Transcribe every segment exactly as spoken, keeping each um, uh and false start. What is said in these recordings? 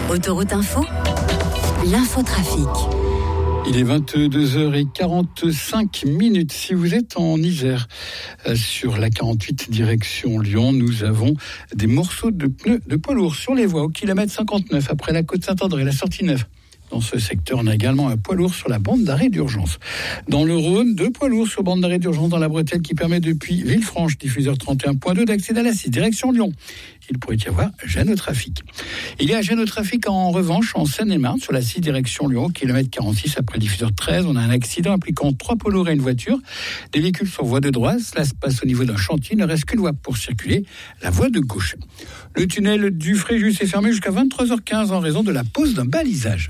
Autoroute Info, l'infotrafic. Il est vingt-deux heures quarante-cinq minutes. Si vous êtes en Isère, euh, sur la quarante-huit direction Lyon, nous avons des morceaux de pneus de poids lourds sur les voies au kilomètre cinquante-neuf après la côte Saint-André, la sortie neuf. Dans ce secteur, on a également un poids lourd sur la bande d'arrêt d'urgence. Dans le Rhône, deux poids lourds sur bande d'arrêt d'urgence dans la bretelle qui permet depuis Villefranche, diffuseur trente et un point deux, d'accéder à la six, direction Lyon. Il pourrait y avoir gêne au trafic. Il y a gêne au trafic en revanche en Seine-et-Marne, sur la six, direction Lyon, kilomètre quarante-six après diffuseur treize. On a un accident impliquant trois poids lourds et une voiture. Des véhicules sur voie de droite. Cela se passe au niveau d'un chantier. Il ne reste qu'une voie pour circuler, la voie de gauche. Le tunnel du Fréjus est fermé jusqu'à vingt-trois heures quinze en raison de la pose d'un balisage.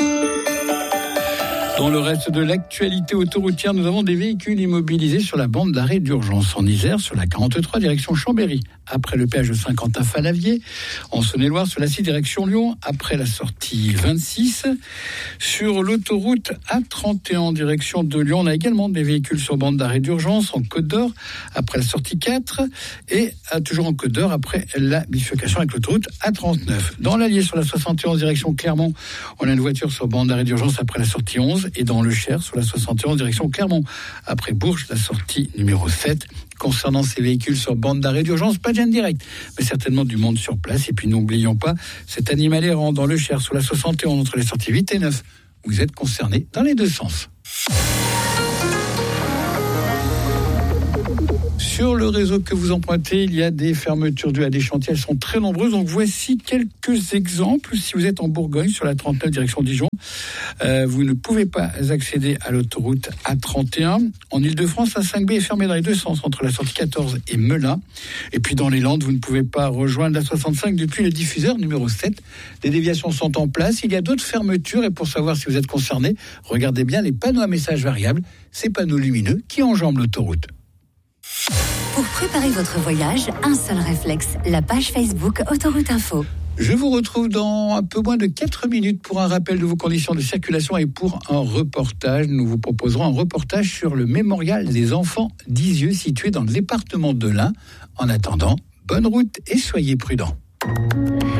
Dans le reste de l'actualité autoroutière, nous avons des véhicules immobilisés sur la bande d'arrêt d'urgence en Isère, sur la quarante-trois, direction Chambéry, après le péage de Saint-Quentin-Falavier, en Saône-et-Loire, sur la six, direction Lyon, après la sortie vingt-six. Sur l'autoroute A trente et un, direction de Lyon, on a également des véhicules sur bande d'arrêt d'urgence en Côte d'Or, après la sortie quatre, et toujours en Côte d'Or, après la bifurcation avec l'autoroute A trente-neuf. Dans l'Allier, sur la soixante et onze, direction Clermont, on a une voiture sur bande d'arrêt d'urgence après la sortie onze, et dans le Cher, sur la soixante et onze, direction Clermont. Après Bourges, la sortie numéro sept. Concernant ces véhicules sur bande d'arrêt d'urgence, pas de gêne direct, mais certainement du monde sur place. Et puis n'oublions pas cet animal errant dans le Cher, sur la soixante et onze, entre les sorties huit et neuf. Vous êtes concernés dans les deux sens. Sur le réseau que vous empruntez, il y a des fermetures dues à des chantiers. Elles sont très nombreuses. Donc voici quelques exemples. Si vous êtes en Bourgogne, sur la trente-neuf, direction Dijon, euh, vous ne pouvez pas accéder à l'autoroute A trente et un. En Ile-de-France, la cinq B est fermée dans les deux sens, entre la sortie quatorze et Melun. Et puis dans les Landes, vous ne pouvez pas rejoindre la soixante-cinq depuis le diffuseur numéro sept. Les déviations sont en place. Il y a d'autres fermetures. Et pour savoir si vous êtes concerné, regardez bien les panneaux à messages variables, ces panneaux lumineux qui enjambent l'autoroute. Pour préparer votre voyage, un seul réflexe, la page Facebook Autoroute Info. Je vous retrouve dans un peu moins de quatre minutes pour un rappel de vos conditions de circulation et pour un reportage. Nous vous proposerons un reportage sur le mémorial des enfants d'Isieux situé dans le département de l'Ain. En attendant, bonne route et soyez prudents.